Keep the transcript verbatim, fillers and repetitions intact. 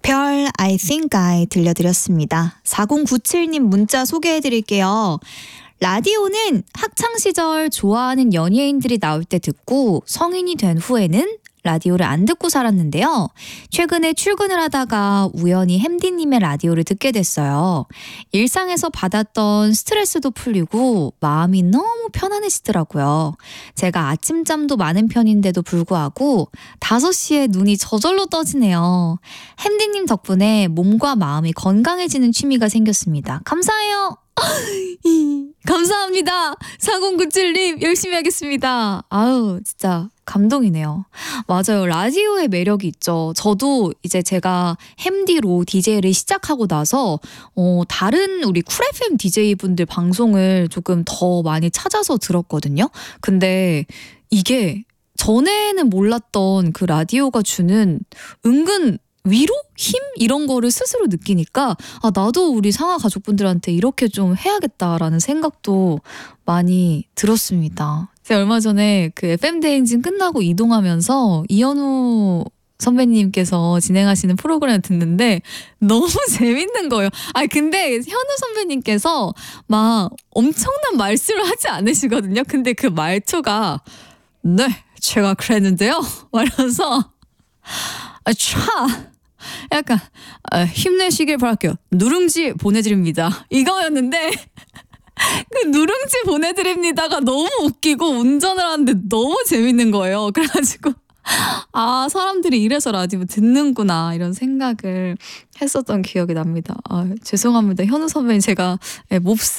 별 I think I 들려드렸습니다. 사공구칠 님 문자 소개해드릴게요. 라디오는 학창시절 좋아하는 연예인들이 나올 때 듣고 성인이 된 후에는 라디오를 안 듣고 살았는데요. 최근에 출근을 하다가 우연히 햄디님의 라디오를 듣게 됐어요. 일상에서 받았던 스트레스도 풀리고 마음이 너무 편안해지더라고요. 제가 아침잠도 많은 편인데도 불구하고 다섯 시에 눈이 저절로 떠지네요. 햄디님 덕분에 몸과 마음이 건강해지는 취미가 생겼습니다. 감사해요. 감사합니다. 사공구칠 님 열심히 하겠습니다. 아유 진짜 감동이네요. 맞아요. 라디오의 매력이 있죠. 저도 이제 제가 햄디로 디제이를 시작하고 나서 어, 다른 우리 쿨 에프엠 디제이분들 방송을 조금 더 많이 찾아서 들었거든요. 근데 이게 전에는 몰랐던 그 라디오가 주는 은근 위로? 힘? 이런 거를 스스로 느끼니까 아 나도 우리 상하 가족분들한테 이렇게 좀 해야겠다라는 생각도 많이 들었습니다. 제가 얼마 전에 그 에프엠 대행진 끝나고 이동하면서 이현우 선배님께서 진행하시는 프로그램을 듣는데 너무 재밌는 거예요. 아 근데 현우 선배님께서 막 엄청난 말씀을 하지 않으시거든요. 근데 그 말투가 네 제가 그랬는데요. 말면서 아, 차 약간 아, 힘내시길 바랄게요. 누룽지 보내드립니다. 이거였는데 그 누룽지 보내드립니다가 너무 웃기고 운전을 하는데 너무 재밌는 거예요. 그래가지고 아 사람들이 이래서 라디오 듣는구나 이런 생각을 했었던 기억이 납니다. 아, 죄송합니다. 현우 선배님 제가 몹쓸